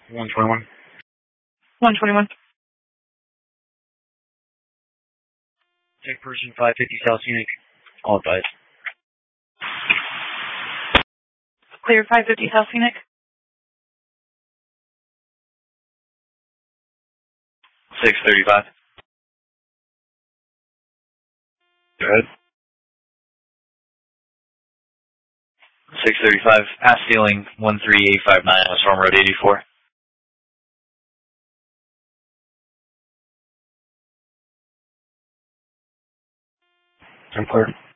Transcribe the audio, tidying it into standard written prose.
121. 121. Take person 550 South Scenic. All advised. Clear 550 South Scenic. 635. Go ahead. 635. Pass ceiling 13859 on Storm Road 84. I'm clear.